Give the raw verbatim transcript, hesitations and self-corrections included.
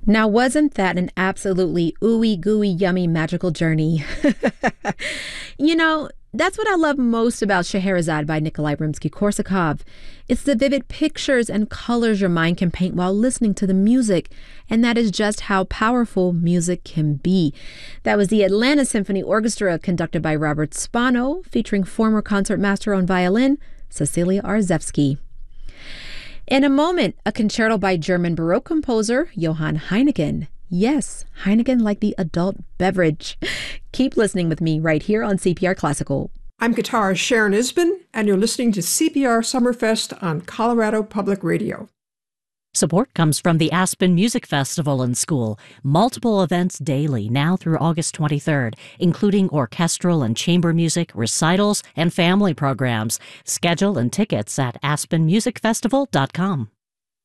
Now, wasn't that an absolutely ooey gooey yummy magical journey? You know, that's what I love most about Scheherazade by Nikolai Rimsky-Korsakov. It's the vivid pictures and colors your mind can paint while listening to the music, and that is just how powerful music can be. That was the Atlanta Symphony Orchestra conducted by Robert Spano, featuring former concertmaster on violin, Cecilia Arzewski. In a moment, a concerto by German Baroque composer Johann Heineken. Yes, Heineken like the adult beverage. Keep listening with me right here on C P R Classical. I'm guitarist Sharon Isbin, and you're listening to C P R Summerfest on Colorado Public Radio. Support comes from the Aspen Music Festival and School. Multiple events daily now through August twenty-third, including orchestral and chamber music, recitals, and family programs. Schedule and tickets at aspen music festival dot com.